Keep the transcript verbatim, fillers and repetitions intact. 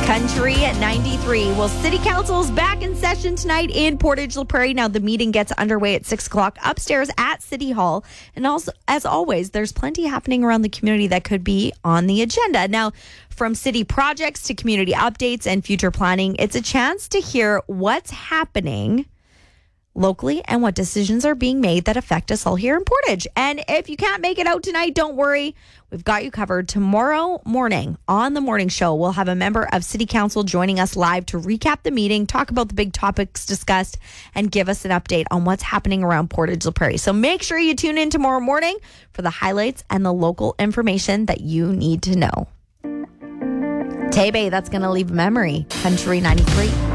Country at ninety-three. Well, City Council's back in session tonight in Portage La Prairie. Now, the meeting gets underway at six o'clock upstairs at City Hall. And also, as always, there's plenty happening around the community that could be on the agenda. Now, from city projects to community updates and future planning, it's a chance to hear what's happening locally and what decisions are being made that affect us all here in Portage. And if you can't make it out tonight, don't worry. We've got you covered. Tomorrow morning on the morning show, we'll have a member of City Council joining us live to recap the meeting, talk about the big topics discussed, and give us an update on what's happening around Portage La Prairie. So make sure you tune in tomorrow morning for the highlights and the local information that you need to know. Tay Bay, that's going to leave a memory. Country ninety-three.